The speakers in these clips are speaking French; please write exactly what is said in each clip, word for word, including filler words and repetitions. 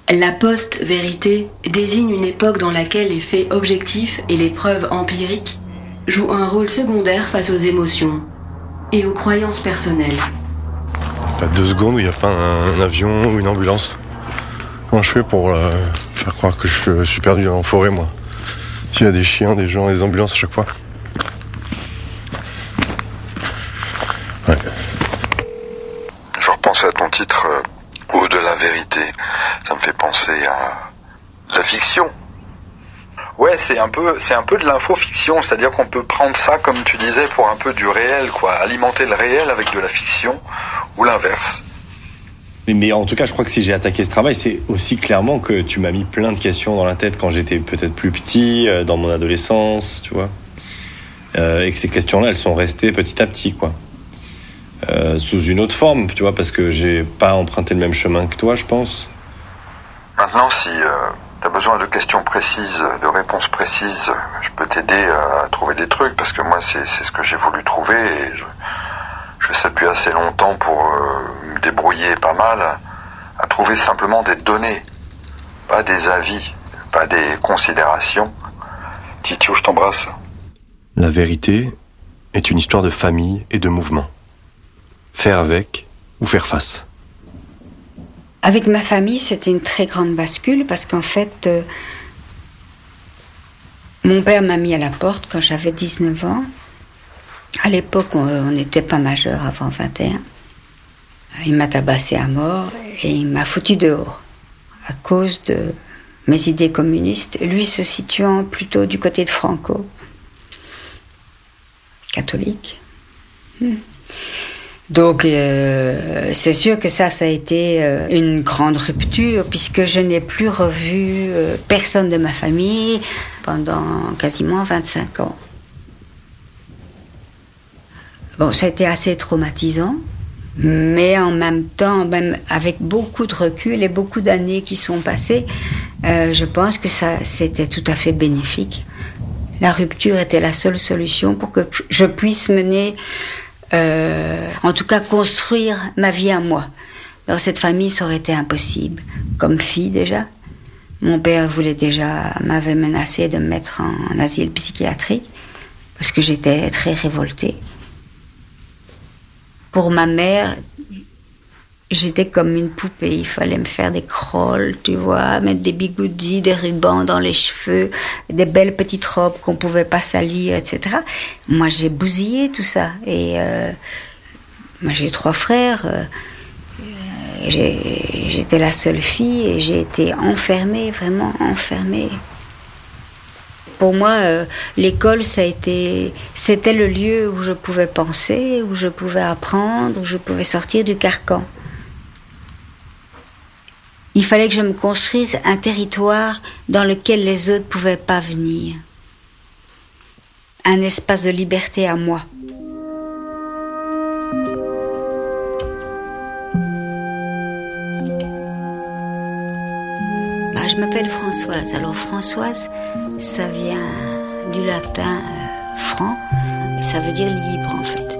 La post-vérité désigne une époque dans laquelle les faits objectifs et les preuves empiriques jouent un rôle secondaire face aux émotions et aux croyances personnelles. Pas deux secondes où il n'y a pas un, un avion ou une ambulance. Comment je fais pour euh, faire croire que je suis perdu en forêt, moi? S'il y a des chiens, des gens, des ambulances à chaque fois. Ouais. Je repense à ton titre euh, Au de la vérité. Ça me fait penser à la fiction. Ouais, c'est un peu, c'est un peu de l'info-fiction, c'est-à-dire qu'on peut prendre ça, comme tu disais, pour un peu du réel, quoi, alimenter le réel avec de la fiction, ou l'inverse. Mais, mais en tout cas, je crois que si j'ai attaqué ce travail, c'est aussi clairement que tu m'as mis plein de questions dans la tête quand j'étais peut-être plus petit, euh, dans mon adolescence, tu vois, euh, et que ces questions-là, elles sont restées petit à petit, quoi. Euh, sous une autre forme, tu vois, parce que j'ai pas emprunté le même chemin que toi, je pense. Maintenant, si euh, tu as besoin de questions précises, de réponses précises, je peux t'aider à trouver des trucs, parce que moi, c'est, c'est ce que j'ai voulu trouver, et je, je fais ça depuis assez longtemps pour euh, me débrouiller pas mal, à trouver simplement des données, pas des avis, pas des considérations. Titio, je t'embrasse. La vérité est une histoire de famille et de mouvement. Faire avec ou faire face. Avec ma famille, c'était une très grande bascule parce qu'en fait, euh, mon père m'a mis à la porte quand j'avais dix-neuf ans. À l'époque, on n'était pas majeur avant vingt et un. Il m'a tabassé à mort et il m'a foutu dehors à cause de mes idées communistes, lui se situant plutôt du côté de Franco, catholique. Hmm. Donc, euh, c'est sûr que ça, ça a été euh, une grande rupture, puisque je n'ai plus revu euh, personne de ma famille pendant quasiment vingt-cinq ans. Bon, ça a été assez traumatisant, mais en même temps, même avec beaucoup de recul et beaucoup d'années qui sont passées, euh, je pense que ça, c'était tout à fait bénéfique. La rupture était la seule solution pour que je puisse mener... Euh, en tout cas construire ma vie à moi. Dans cette famille, ça aurait été impossible. Comme fille déjà, mon père voulait déjà, m'avait menacé de me mettre en, en asile psychiatrique parce que j'étais très révoltée. Pour ma mère, j'étais comme une poupée. Il fallait me faire des crolles, tu vois, mettre des bigoudis, des rubans dans les cheveux, des belles petites robes qu'on pouvait pas salir, et cetera. Moi, j'ai bousillé tout ça. Et euh, moi, j'ai trois frères. Euh, j'ai, j'étais la seule fille et j'ai été enfermée, vraiment enfermée. Pour moi, euh, l'école, ça a été, c'était le lieu où je pouvais penser, où je pouvais apprendre, où je pouvais sortir du carcan. Il fallait que je me construise un territoire dans lequel les autres ne pouvaient pas venir. Un espace de liberté à moi. Bah, je m'appelle Françoise. Alors Françoise, ça vient du latin euh, franc, et ça veut dire libre en fait.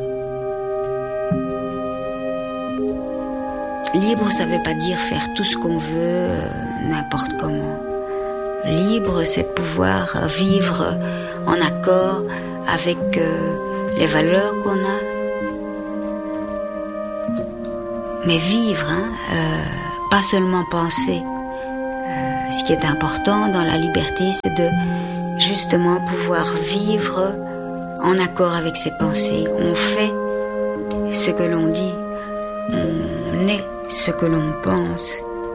Libre, ça ne veut pas dire faire tout ce qu'on veut, euh, n'importe comment. Libre, c'est pouvoir vivre en accord avec euh, les valeurs qu'on a. Mais vivre, hein, euh, pas seulement penser. Euh, ce qui est important dans la liberté, c'est de justement pouvoir vivre en accord avec ses pensées. On fait ce que l'on dit, on est ce que l'on pense.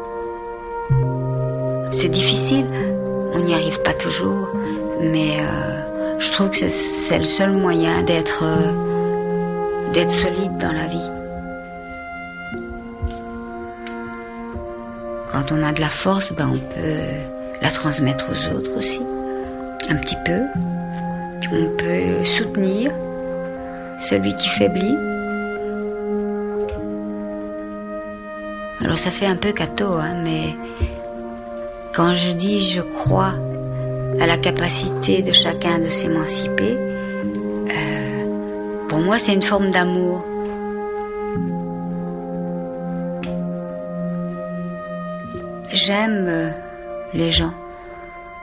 C'est difficile, on n'y arrive pas toujours, mais euh, je trouve que c'est, c'est le seul moyen d'être, euh, d'être solide dans la vie. Quand on a de la force, ben on peut la transmettre aux autres aussi, un petit peu. On peut soutenir celui qui faiblit. Alors ça fait un peu catho, hein, mais quand je dis je crois à la capacité de chacun de s'émanciper, euh, pour moi c'est une forme d'amour. j'aime les gens.